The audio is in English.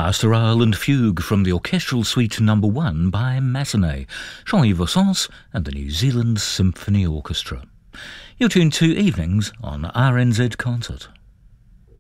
Pastoral and Fugue from the Orchestral Suite No. 1 by Massenet, Jean-Yves Ossens and the New Zealand Symphony Orchestra. You're tuned to Evenings on RNZ Concert.